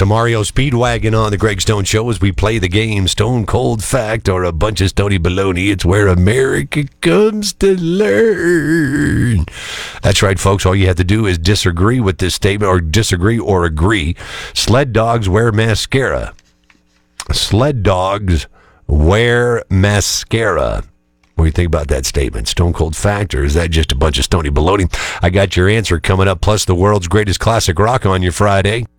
to Mario Speedwagon on the Greg Stone Show as we play the game Stone Cold Fact or a bunch of stony baloney. It's where America comes to learn. That's right, folks. All you have to do is disagree with this statement, or disagree or agree. Sled dogs wear mascara. Sled dogs wear mascara. What do you think about that statement? Stone Cold Fact, or is that just a bunch of stony baloney? I got your answer coming up, plus the world's greatest classic rock on your Friday.